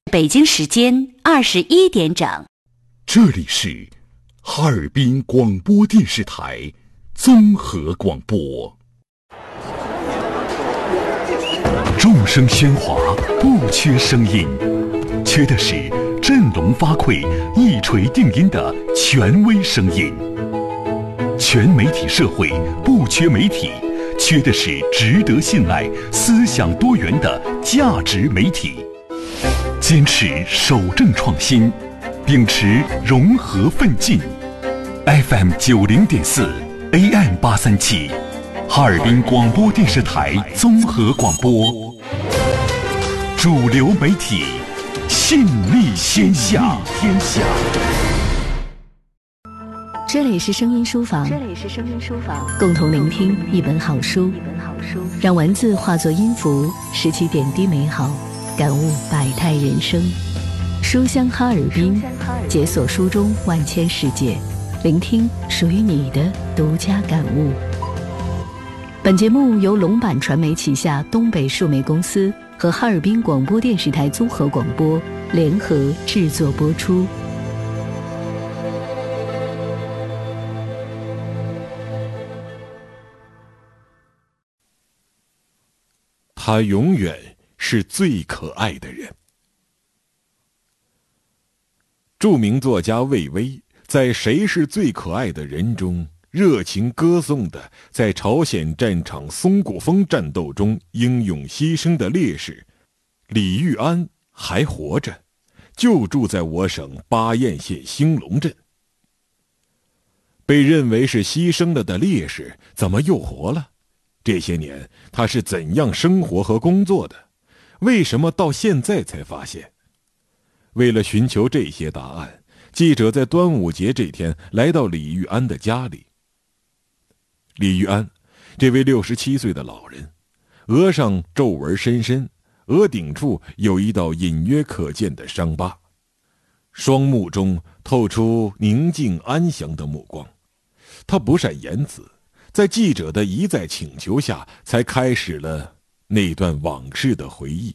北京时间21点整。 这里是哈尔滨广播电视台综合广播。众声喧哗，不缺声音，缺的是振聋发聩、一锤定音的权威声音。全媒体社会不缺媒体，缺的是值得信赖、思想多元的价值媒体。坚持守正创新，秉持融合奋进。FM 90.4 AM 837，哈尔滨广播电视台综合广播，主流媒体，信力天下。 这里是声音书房，共同聆听一本好书，让文字化作音符，拾起点滴美好，感悟百态人生。书香哈尔滨，解锁书中万千世界，聆听属于你的独家感悟。本节目由龙版传媒旗下东北数媒公司和哈尔滨广播电视台综合广播联合制作播出。 他永远是最可爱的人。著名作家魏巍在《谁是最可爱的人》中热情歌颂的在朝鲜战场松骨峰战斗中英勇牺牲的烈士李玉安还活着，就住在我省巴彦县兴隆镇。被认为是牺牲了的烈士怎么又活了？这些年他是怎样生活和工作的？为什么到现在才发现？为了寻求这些答案，记者在端午节这天来到李玉安的家里。李玉安这位67岁的老人，额上皱纹深深，额顶处有一道隐约可见的伤疤，双目中透出宁静安详的目光。他不善言辞，在记者的一再请求下，才开始了那段往事的回忆。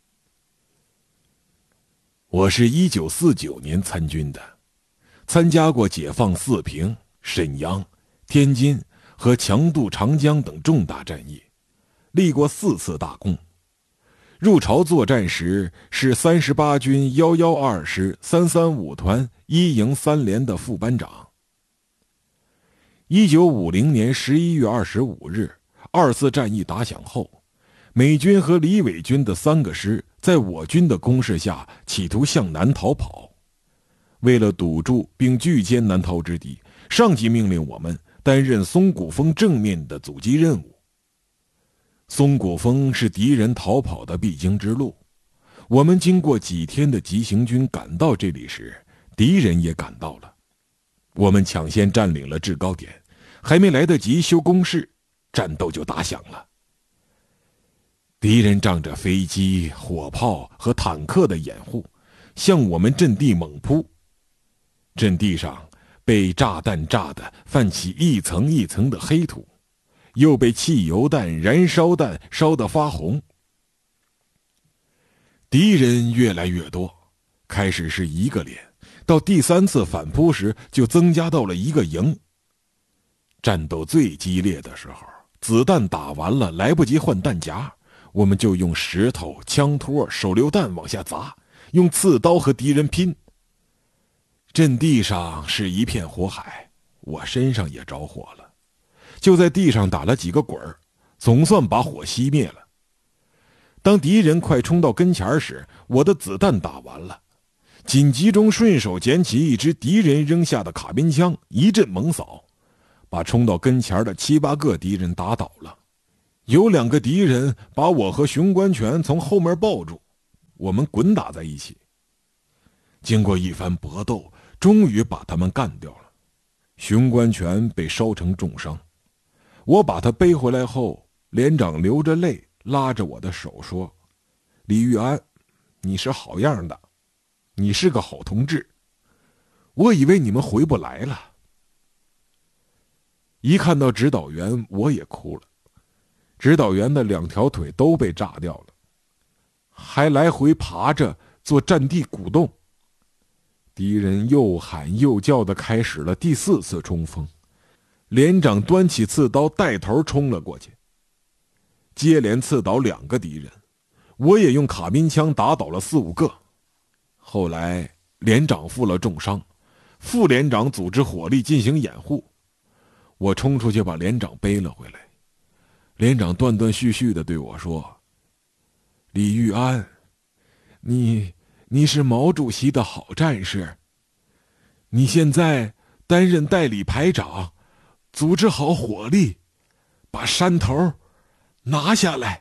我是1949年参军的，参加过解放四平、沈阳、天津和强渡长江等重大战役，立过4次大功。入朝作战时是38军112师335团1营3连的副班长。1950年11月25日2次战役打响后，美军和李伟军的3个师在我军的攻势下企图向南逃跑。为了堵住并拒歼南逃之敌，上级命令我们担任松骨峰正面的阻击任务。松骨峰是敌人逃跑的必经之路，我们经过几天的急行军赶到这里时，敌人也赶到了。我们抢先占领了制高点，还没来得及修工事，战斗就打响了。敌人仗着飞机、火炮和坦克的掩护，向我们阵地猛扑。阵地上被炸弹炸得泛起一层一层的黑土，又被汽油弹、燃烧弹烧得发红。敌人越来越多，开始是1个连，到第3次反扑时就增加到了1个营。战斗最激烈的时候，子弹打完了来不及换弹夹，我们就用石头、枪托、手榴弹往下砸，用刺刀和敌人拼。阵地上是一片火海，我身上也着火了，就在地上打了几个滚儿，总算把火熄灭了。当敌人快冲到跟前时，我的子弹打完了，紧急中顺手捡起一支敌人扔下的卡宾枪，一阵猛扫，把冲到跟前的7、8个敌人打倒了。有2个敌人把我和熊关全从后面抱住，我们滚打在一起。经过一番搏斗，终于把他们干掉了。熊关全被烧成重伤，我把他背回来后，连长流着泪拉着我的手说：“李玉安，你是好样的，你是个好同志，我以为你们回不来了。”一看到指导员，我也哭了。指导员的2条腿都被炸掉了，还来回爬着做战地鼓动。敌人又喊又叫地开始了第4次冲锋，连长端起刺刀带头冲了过去，接连刺倒2个敌人，我也用卡宾枪打倒了4、5个。后来连长负了重伤，副连长组织火力进行掩护，我冲出去把连长背了回来。连长断断续续地对我说：“李玉安，你是毛主席的好战士，你现在担任代理排长，组织好火力，把山头拿下来。”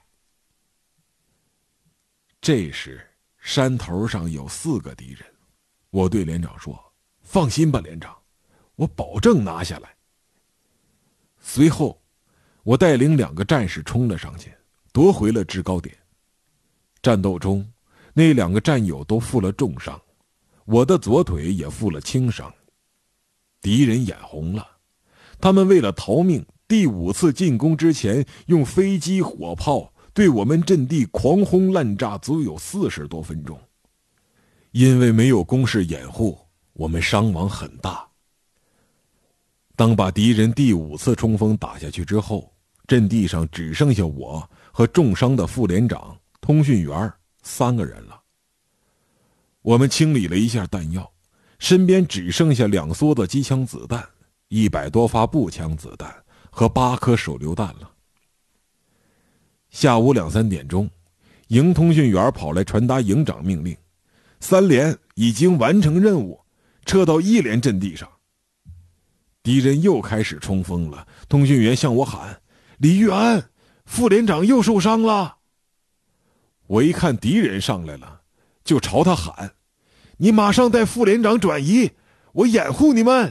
这时山头上有4个敌人，我对连长说：“放心吧，连长，我保证拿下来。”随后我带领2个战士冲了上去，夺回了制高点。战斗中那2个战友都负了重伤，我的左腿也负了轻伤。敌人眼红了，他们为了逃命，第5次进攻之前用飞机火炮对我们阵地狂轰滥炸，足有40多分钟。因为没有工事掩护，我们伤亡很大。当把敌人第5次冲锋打下去之后，阵地上只剩下我和重伤的副连长、通讯员3个人了。我们清理了一下弹药，身边只剩下2梭子机枪子弹、100多发步枪子弹和8颗手榴弹了。下午2、3点钟，营通讯员跑来传达营长命令：3连已经完成任务，撤到1连阵地上。敌人又开始冲锋了，通讯员向我喊：“李玉安，副连长又受伤了。”我一看敌人上来了，就朝他喊：“你马上带副连长转移，我掩护你们。”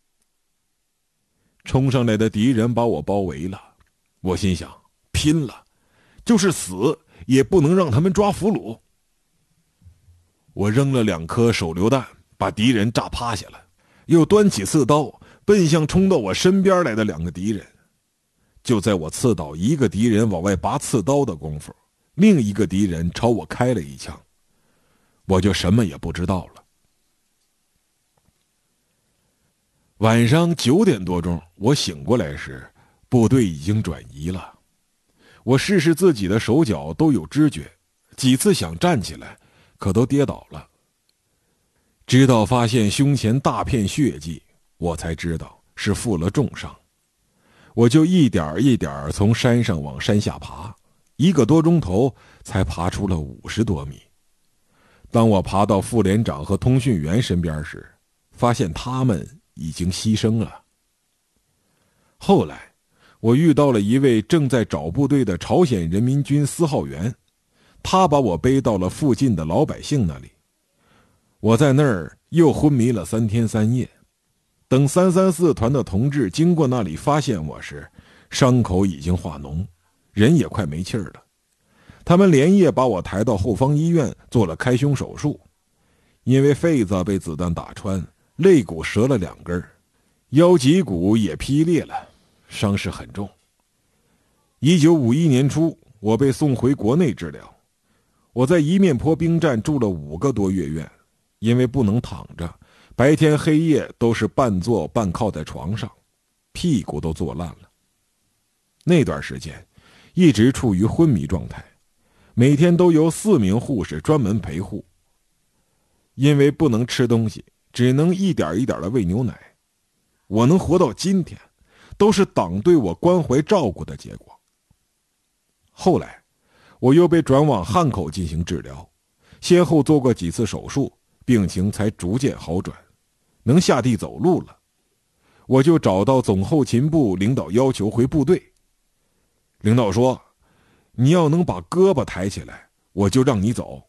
冲上来的敌人把我包围了，我心想，拼了，就是死也不能让他们抓俘虏。我扔了2颗手榴弹，把敌人炸趴下了，又端起刺刀奔向冲到我身边来的2个敌人。就在我刺倒1个敌人往外拔刺刀的功夫，另一个敌人朝我开了1枪，我就什么也不知道了。晚上9点多钟，我醒过来时，部队已经转移了。我试试自己的手脚都有知觉，几次想站起来，可都跌倒了。直到发现胸前大片血迹，我才知道是负了重伤。我就一点一点从山上往山下爬，1个多钟头才爬出了50多米。当我爬到副连长和通讯员身边时，发现他们已经牺牲了。后来我遇到了一位正在找部队的朝鲜人民军4号员，他把我背到了附近的老百姓那里。我在那儿又昏迷了3天3夜。等334团的同志经过那里发现我时，伤口已经化脓，人也快没气儿了。他们连夜把我抬到后方医院做了开胸手术，因为肺子被子弹打穿，肋骨折了2根，腰脊骨也劈裂了，伤势很重。1951年初，我被送回国内治疗。我在一面坡兵站住了5个多月院，因为不能躺着，白天黑夜都是半坐半靠在床上，屁股都坐烂了。那段时间一直处于昏迷状态，每天都由4名护士专门陪护。因为不能吃东西，只能一点一点的喂牛奶。我能活到今天，都是党对我关怀照顾的结果。后来我又被转往汉口进行治疗，先后做过几次手术，病情才逐渐好转，能下地走路了。我就找到总后勤部领导要求回部队。领导说，你要能把胳膊抬起来，我就让你走。